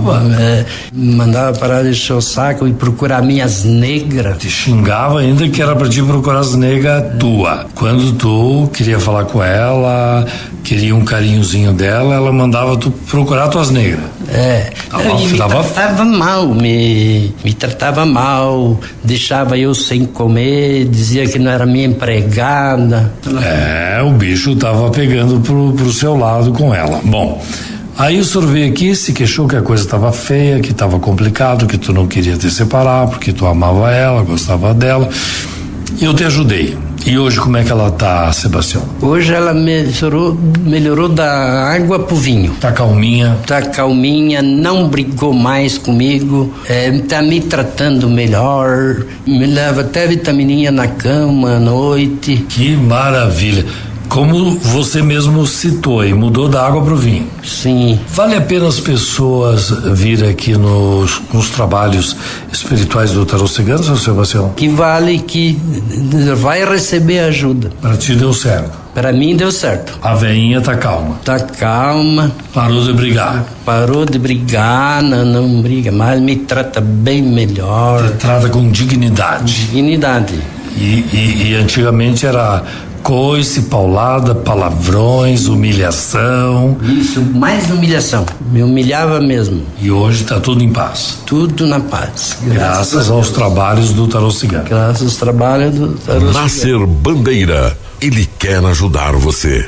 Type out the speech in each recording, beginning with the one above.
xingava? Mandava parar de encher o saco e procurar minhas negras. Te xingava ainda que era pra te procurar as negras tua. Quando tu queria falar com ela, queria um carinhozinho dela, ela mandava tu procurar tuas negras. Me tratava mal, me tratava mal, deixava eu sem comer, dizia que não era minha empregada. O bicho tava pegando pro seu lado com ela. Bom, aí o senhor veio aqui, se queixou que a coisa estava feia, que estava complicado, que tu não queria te separar, porque tu amava ela, gostava dela. E eu te ajudei. E hoje como é que ela tá, Sebastião? Hoje ela melhorou da água pro vinho. Tá calminha? Tá calminha, não brigou mais comigo, tá me tratando melhor, me leva até vitamininha na cama à noite. Que maravilha. Como você mesmo citou aí, mudou da água pro vinho. Sim. Vale a pena as pessoas vir aqui nos trabalhos espirituais do Tarô Cigano, seu Sebastião? Que vale, que vai receber ajuda. Pra ti deu certo? Pra mim deu certo. A veinha tá calma? Tá calma. Parou de brigar? Parou de brigar, não briga mais, me trata bem melhor. Te trata com dignidade. Dignidade. E antigamente era coice, paulada, palavrões, humilhação. Isso, mais humilhação. Me humilhava mesmo. E hoje tá tudo em paz. Tudo na paz. Graças aos trabalhos do Tarô Cigano. Graças aos trabalhos do Tarô Cigano. Nascer Bandeira. Ele quer ajudar você.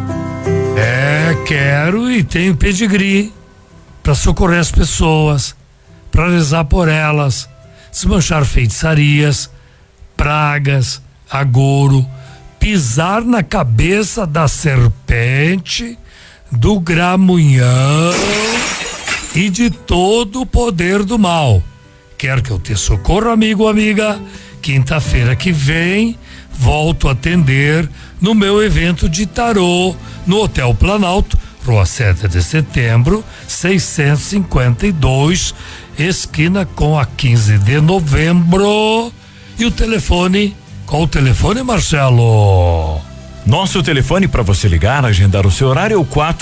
Quero e tenho pedigree para socorrer as pessoas, para rezar por elas, desmanchar feitiçarias, pragas, agouro, pisar na cabeça da serpente, do gramunhão e de todo o poder do mal. Quer que eu te socorra, amigo ou amiga? Quinta-feira que vem, volto a atender no meu evento de tarô no Hotel Planalto, Rua 7 de Setembro, 652, esquina com a 15 de novembro. E o telefone? Qual o telefone, Marcelo? Nosso telefone para você ligar, agendar o seu horário é o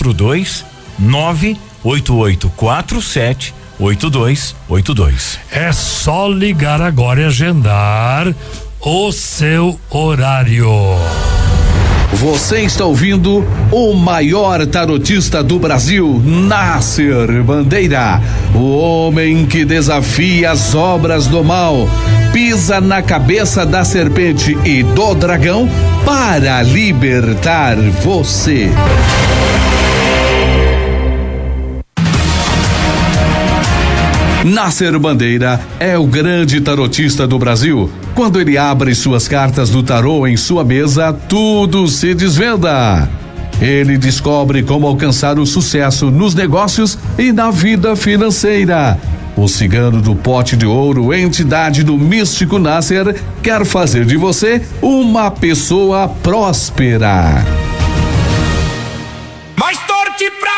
429-8847-8282. É só ligar agora e agendar o seu horário. Você está ouvindo o maior tarotista do Brasil, Nasser Bandeira, o homem que desafia as obras do mal, pisa na cabeça da serpente e do dragão para libertar você. Nasser Bandeira é o grande tarotista do Brasil. Quando ele abre suas cartas do tarô em sua mesa, tudo se desvenda. Ele descobre como alcançar o sucesso nos negócios e na vida financeira. O cigano do pote de ouro, entidade do místico Nasser, quer fazer de você uma pessoa próspera.